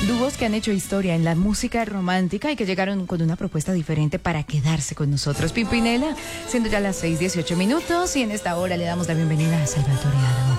dúos que han hecho historia en la música romántica y que llegaron con una propuesta diferente para quedarse con nosotros. Pimpinela, siendo ya las 6:18 minutos, y en esta hora le damos la bienvenida a Salvatore Adamo.